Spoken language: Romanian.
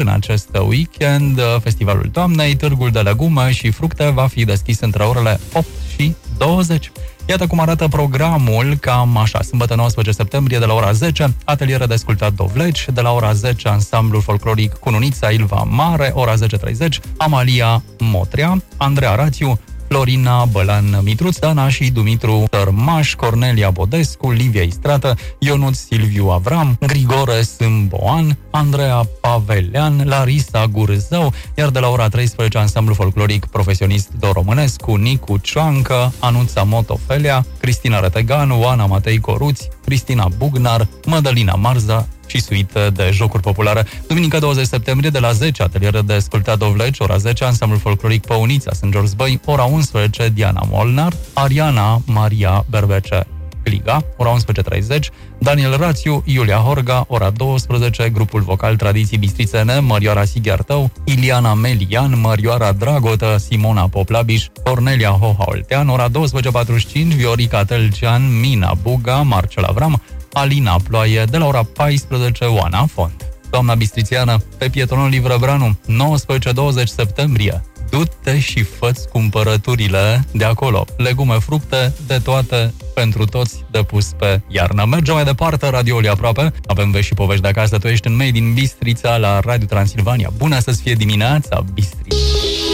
acest weekend. Festivalul Toamnei, Târgul de legume și fructe va fi deschis între orele 8 și 20. Iată cum arată programul, cam așa. Sâmbătă 19 septembrie de la ora 10, ateliere de sculptat dovleci, de la ora 10 ansamblul folcloric Cununița Ilva Mare, ora 10:30, Amalia Motrea, Andreea Rațiu, Florina Bălan Mitruț, Dana și Dumitru Tărmaș, Cornelia Bodescu, Livia Istrată, Ionuț Silviu Avram, Grigore Sâmboan, Andreea Pavelean, Larisa Gurzău, iar de la ora 13 ansamblu folcloric profesionist do-românescu, Nicu Cioancă, Anuța Motofelia, Cristina Reteganu, Oana Matei Coruți, Cristina Bugnar, Mădălina Marza și suită de jocuri populare. Duminică 20 septembrie de la 10, ateliere de sculptat dovleci, ora 10, ansamblul folcloric Păunița, St. George Băi, ora 11, Diana Molnar, Ariana Maria Berbece Gliga, ora 11:30, Daniel Rațiu, Iulia Horga, ora 12, grupul vocal Tradiții Bistrițene, Mărioara Sighiartău, Iliana Melian, Mărioara Dragotă, Simona Poplabiș, Cornelia Hoha Oltean, ora 12:45, Viorica Telcean, Mina Buga, Marcel Avram, Alina Ploaie, de la ora 14, Oana Font. Doamna Bistrițiană, pe pietonul Livrăbranu, 19-20 septembrie. Du-te și fă-ți cumpărăturile de acolo. Legume, fructe, de toate, pentru toți, de pus pe iarnă. Mergem mai departe, radioul e aproape. Avem vești și povești de acasă. Tu ești în Made in Bistrița la Radio Transilvania. Bună să-ți fie dimineața, Bistrița!